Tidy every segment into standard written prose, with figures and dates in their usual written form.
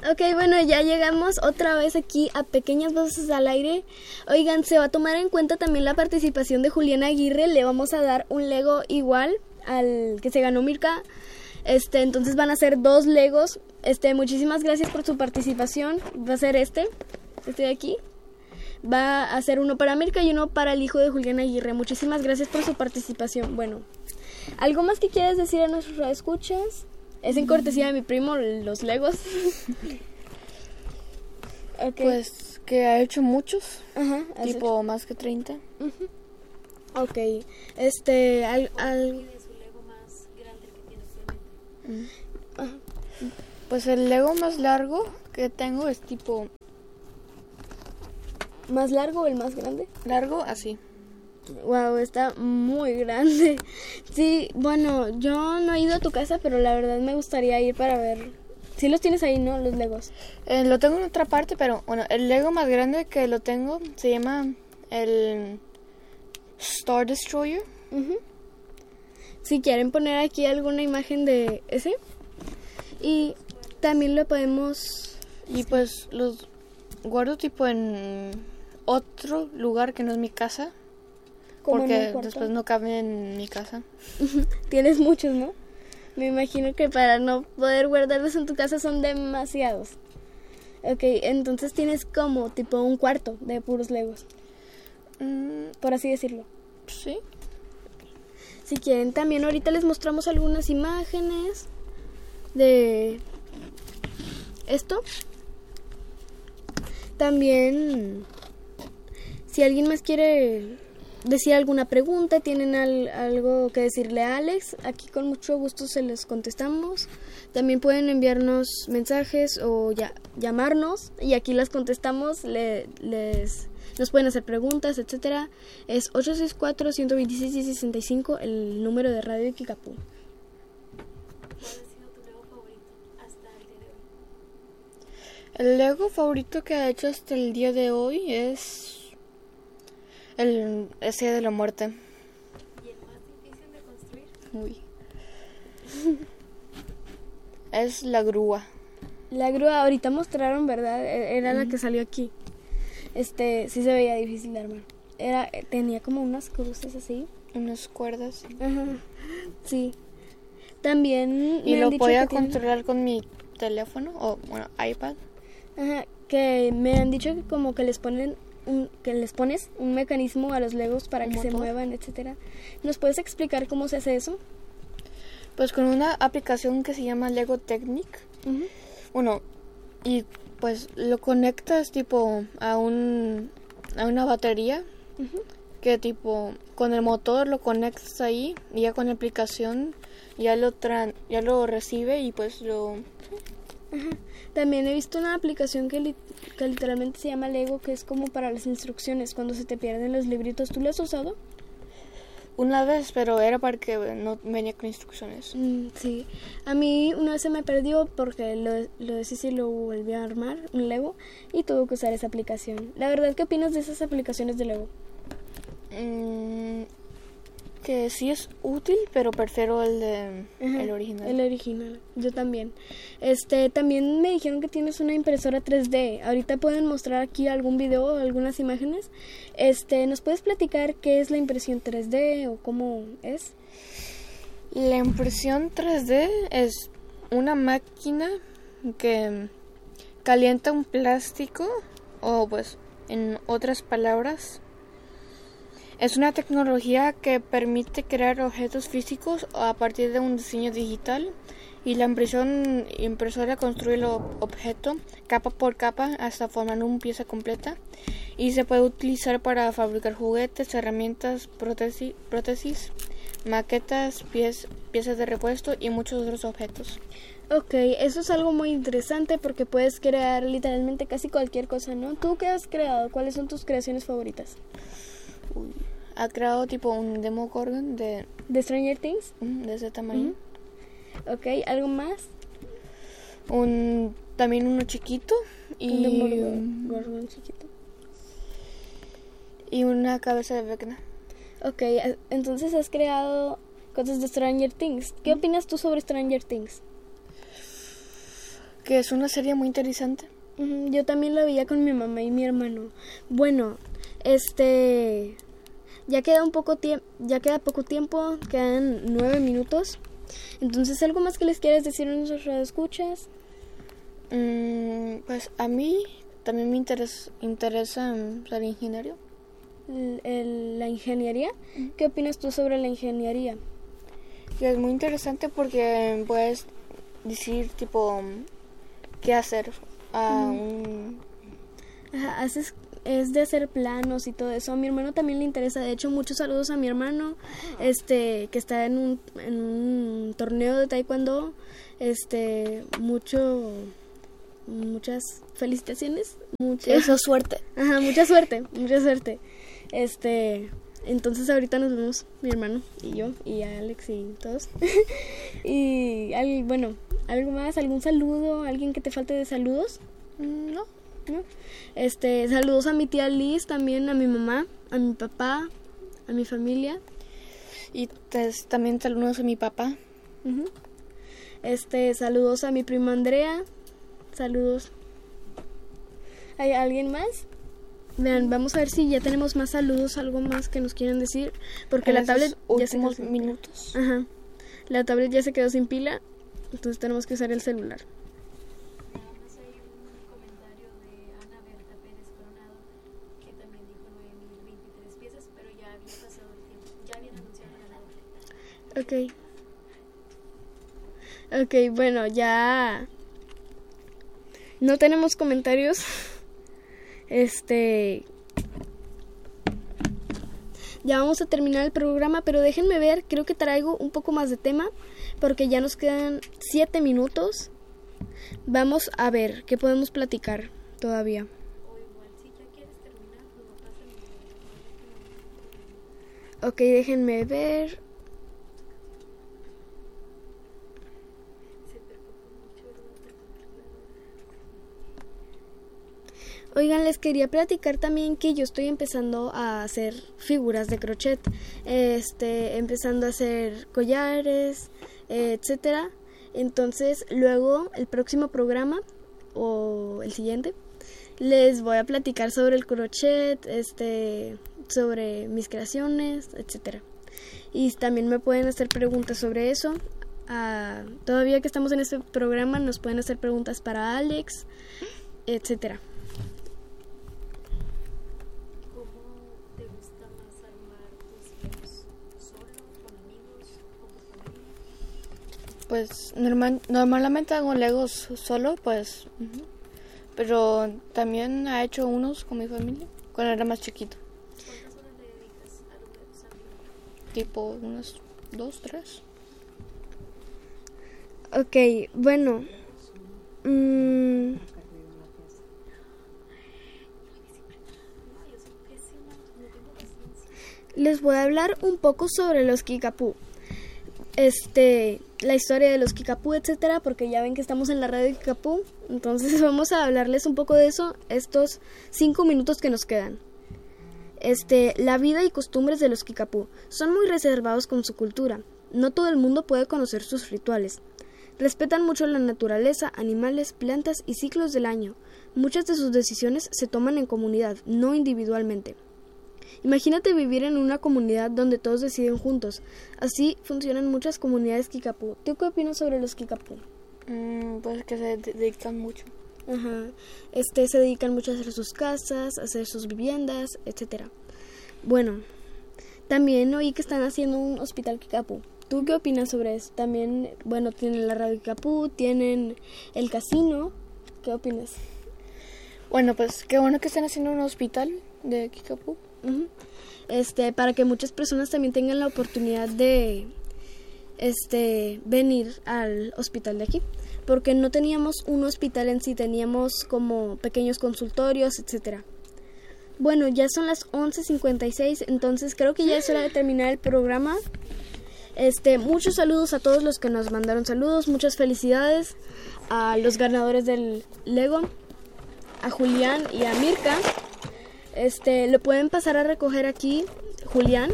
Ok, bueno, ya llegamos otra vez aquí a Pequeñas Voces al Aire. Oigan, se va a tomar en cuenta también la participación de Juliana Aguirre. Le vamos a dar un Lego igual al que se ganó Mirka. Entonces van a ser 2 Legos. Muchísimas gracias por su participación. Va a ser este de aquí. Va a ser uno para Mirka y uno para el hijo de Juliana Aguirre. Muchísimas gracias por su participación. Bueno, ¿algo más que quieras decir a nuestros escuchas? Es en cortesía de mi primo, los Legos. Okay. Pues que ha hecho muchos. Ajá, tipo más que 30. Ok. ¿Quién es su Lego más grande que tiene actualmente? Pues el Lego más largo que tengo es tipo... ¿Más largo o el más grande? Largo, así. Wow, está muy grande. Sí, bueno, yo no he ido a tu casa, pero la verdad me gustaría ir para ver. Sí los tienes ahí, ¿no? Los Legos. Lo tengo en otra parte, pero bueno, el Lego más grande que lo tengo se llama el Star Destroyer. Si quieren poner aquí alguna imagen de ese. Y también lo podemos... Y pues los guardo tipo en otro lugar que no es mi casa. Porque después no caben en mi casa. Tienes muchos, ¿no? Me imagino que para no poder guardarlos en tu casa son demasiados. Ok, entonces tienes como tipo un cuarto de puros Legos. Por así decirlo. Sí. Si quieren, también ahorita les mostramos algunas imágenes de esto. También, si alguien más quiere decir alguna pregunta, tienen algo que decirle a Alex, aquí con mucho gusto se les contestamos. También pueden enviarnos mensajes o llamarnos y aquí las contestamos, nos pueden hacer preguntas, etcétera. Es 864-126-1065 el número de Radio Kikapú. ¿Cuál ha sido tu Lego favorito hasta el día de hoy? El Lego favorito que ha hecho hasta el día de hoy es ese de la muerte. ¿Y el más difícil de construir? Uy. Es la grúa. La grúa, ahorita mostraron, ¿verdad? Era la que salió aquí. Sí se veía difícil de armar. Tenía como unas cruces así. Unas cuerdas. Ajá. Sí. También Y me lo han dicho podía que controlar con mi teléfono o, bueno, iPad. Ajá, que me han dicho que como que les pones un mecanismo a los Legos para que se muevan, etcétera. ¿Nos puedes explicar cómo se hace eso? Pues con una aplicación que se llama Lego Technic. Bueno, y pues lo conectas tipo a una batería. Que tipo con el motor lo conectas ahí y ya con la aplicación ya lo recibe y pues lo... Ajá. También he visto una aplicación que literalmente se llama Lego, que es como para las instrucciones cuando se te pierden los libritos. ¿Tú lo has usado? Una vez, pero era para que no venía con instrucciones. Sí, a mí una vez se me perdió porque lo deshice y lo volví a armar, un Lego, y tuve que usar esa aplicación. La verdad, ¿qué opinas de esas aplicaciones de Lego? Que sí es útil, pero prefiero el original. El original, yo también. También me dijeron que tienes una impresora 3D. Ahorita pueden mostrar aquí algún video o algunas imágenes. ¿Nos puedes platicar qué es la impresión 3D o cómo es? La impresión 3D es una máquina que calienta un plástico, o pues, en otras palabras, es una tecnología que permite crear objetos físicos a partir de un diseño digital, y la impresora construye el objeto capa por capa hasta formar una pieza completa, y se puede utilizar para fabricar juguetes, herramientas, prótesis, maquetas, piezas de repuesto y muchos otros objetos. Ok, eso es algo muy interesante porque puedes crear literalmente casi cualquier cosa, ¿no? ¿Tú qué has creado? ¿Cuáles son tus creaciones favoritas? Ha creado tipo un Demogorgon de Stranger Things, de ese tamaño. Ok, ¿algo más? También uno chiquito y Un Demogorgon chiquito. Y una cabeza de Vecna. Ok, entonces has creado cosas de Stranger Things. ¿Qué opinas tú sobre Stranger Things? Que es una serie muy interesante. Yo también la veía con mi mamá y mi hermano. Bueno, ya queda poco tiempo, quedan 9 minutos. Entonces, ¿algo más que les quieras decir a nuestros radioescuchas? Pues a mí también me interesa ser ingeniero. ¿La ingeniería? ¿Qué opinas tú sobre la ingeniería? Que es muy interesante porque puedes decir, tipo, qué hacer a Ajá, es de hacer planos y todo eso. A mi hermano también le interesa. De hecho, muchos saludos a mi hermano, que está en un torneo de taekwondo. Muchas felicitaciones. Suerte. Ajá, mucha suerte. Entonces ahorita nos vemos mi hermano y yo y Alex y todos. Y algo más, algún saludo, alguien que te falte de saludos. No. Saludos a mi tía Liz, también a mi mamá, a mi papá, a mi familia. Y también saludos a mi papá. Saludos a mi prima Andrea. Saludos. ¿Hay alguien más? Vean, vamos a ver si ya tenemos más saludos, algo más que nos quieran decir, porque la tablet ya se quedó sin minutos. Ajá. La tablet ya se quedó sin pila, entonces tenemos que usar el celular. Nada más hay un comentario de Ana Berta Pérez Coronado que también dijo 9.023 piezas, pero ya había pasado el tiempo, ya habían anunciado la ganadora. Ok, bueno, ya no tenemos comentarios. Ya vamos a terminar el programa, pero déjenme ver, creo que traigo un poco más de tema, porque ya nos quedan 7 minutos. Vamos a ver qué podemos platicar todavía. O igual, si ya quieres terminar, pues no pasa nada. Ok, déjenme ver. Oigan, les quería platicar también que yo estoy empezando a hacer figuras de crochet, empezando a hacer collares, etcétera. Entonces, luego el próximo programa o el siguiente les voy a platicar sobre el crochet, sobre mis creaciones, etcétera. Y también me pueden hacer preguntas sobre eso. Todavía que estamos en este programa, nos pueden hacer preguntas para Alex, etcétera. Pues normalmente hago Legos solo, pues, pero también he hecho unos con mi familia cuando era más chiquito. ¿Cuántas horas le dedicas a los Legos al día? Tipo unos 2, 3. Ok, bueno. Les voy a hablar un poco sobre los Kickapoo. La historia de los Kickapoo, etcétera, porque ya ven que estamos en la radio de Kickapoo, entonces vamos a hablarles un poco de eso estos 5 minutos que nos quedan. La vida y costumbres de los Kickapoo son muy reservados con su cultura. No todo el mundo puede conocer sus rituales. Respetan mucho la naturaleza, animales, plantas y ciclos del año. Muchas de sus decisiones se toman en comunidad, no individualmente. Imagínate vivir en una comunidad donde todos deciden juntos. Así funcionan muchas comunidades Kickapoo. ¿Tú qué opinas sobre los Kickapoo? Pues que se dedican mucho. Ajá. Se dedican mucho a hacer sus casas, a hacer sus viviendas, etcétera. Bueno, también oí que están haciendo un hospital Kickapoo. ¿Tú qué opinas sobre eso? También, bueno, tienen la radio Kickapoo, tienen el casino. ¿Qué opinas? Bueno, pues qué bueno que están haciendo un hospital de Kickapoo. Para que muchas personas también tengan la oportunidad de venir al hospital de aquí, porque no teníamos un hospital en sí, teníamos como pequeños consultorios, etcétera. Bueno, ya son las 11:56, entonces creo que ya es hora de terminar el programa. Muchos saludos a todos los que nos mandaron saludos, muchas felicidades a los ganadores del Lego, a Julián y a Mirka. Lo pueden pasar a recoger aquí, Julián,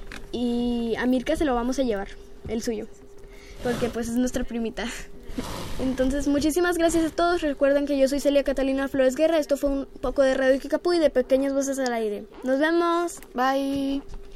y a Mirka se lo vamos a llevar, el suyo, porque pues es nuestra primita. Entonces, muchísimas gracias a todos. Recuerden que yo soy Celia Catalina Flores Guerra. Esto fue un poco de Radio Kickapoo y de Pequeñas Voces al Aire. Nos vemos. Bye.